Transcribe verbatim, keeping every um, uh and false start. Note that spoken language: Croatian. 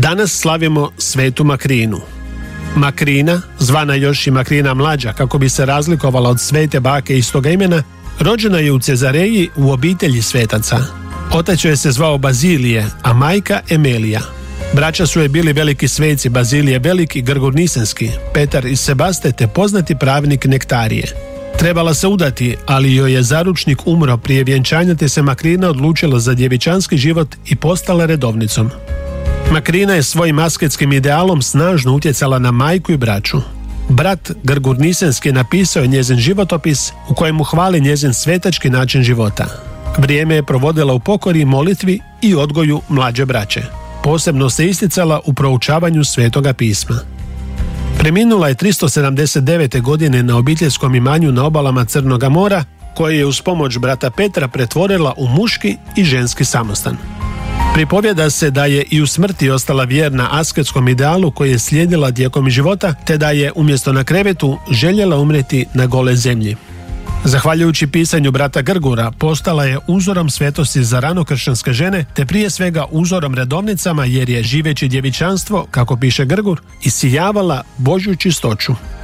Danas slavimo svetu Makrinu. Makrina, zvana još i Makrina mlađa kako bi se razlikovala od svete bake istoga imena, rođena je u Cezareji u obitelji svetaca. Otac joj se zvao Bazilije, a majka Emelija. Braća su je bili veliki sveci Bazilije Veliki, Grgur Nisenski, Petar iz Sebaste te poznati pravnik Nektarije. Trebala se udati, ali joj je zaručnik umro prije vjenčanja te se Makrina odlučila za djevičanski život i postala redovnicom. Makrina je svojim asketskim idealom snažno utjecala na majku i braću. Brat Grgur Nisenski napisao je njezin životopis u kojemu hvali njezin svetački način života. Vrijeme je provodila u pokori, molitvi i odgoju mlađe braće. Posebno se isticala u proučavanju svetoga pisma. Preminula je tristo sedamdeset devete. godine na obiteljskom imanju na obalama Crnoga mora, koje je uz pomoć brata Petra pretvorila u muški i ženski samostan. Pripovjeda se da je i u smrti ostala vjerna asketskom idealu koji je slijedila tijekom života, te da je umjesto na krevetu željela umreti na gole zemlji. Zahvaljujući pisanju brata Grgura, postala je uzorom svetosti za ranokršćanske žene, te prije svega uzorom redovnicama jer je živeći djevičanstvo, kako piše Grgur, isijavala Božju čistoću.